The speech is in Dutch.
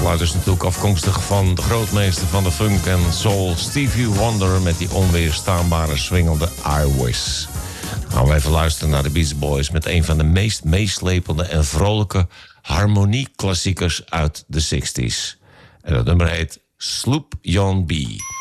geluid is natuurlijk afkomstig van de grootmeester van de funk en soul, Stevie Wonder, met die onweerstaanbare swingende I Wish. Dan gaan we even luisteren naar de Beach Boys met een van de meest meeslepende en vrolijke harmonieklassiekers uit de 60s. En dat nummer heet Sloop Yon B.